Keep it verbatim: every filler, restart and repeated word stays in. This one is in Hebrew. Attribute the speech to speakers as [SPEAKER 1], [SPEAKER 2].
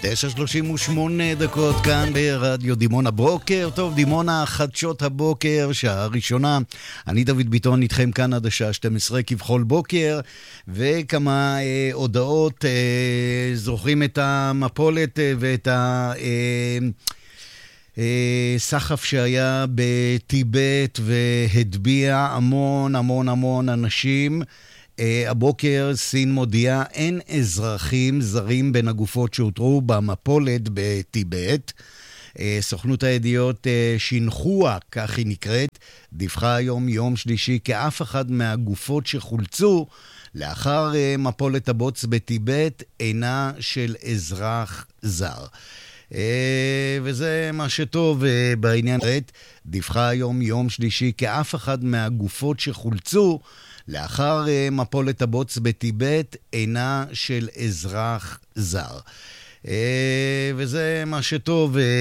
[SPEAKER 1] תשע שלושים ושמונה דקות כאן ברדיו דימונה. בוקר טוב דימונה, חדשות הבוקר, שעה ראשונה. אני דוד ביטון איתכם כאן עד השעה שתים עשרה כבכל בוקר, וכמה אה, הודעות. אה, זוכרים את המפולת אה, ואת ה... אה, אה, סחף שהיה בטיבט והדביע המון המון המון אנשים. Uh, הבוקר סין מודיעה אין אזרחים זרים בין הגופות שהותרו במפולת בטיבט. Uh, סוכנות הידיעות uh, שנחואה, כך היא נקראת, דיווחה היום יום שלישי כי אף אחד מהגופות שחולצו לאחר uh, מפולת הבוץ בטיבט אינה של אזרח זר. Uh, וזה מה שטוב uh, בעניין. דיווחה היום יום שלישי כי אף אחד מהגופות שחולצו לאחר uh, מפולת הבוץ בטיבט אינה של אזרח זר. Uh, וזה מה שטוב uh,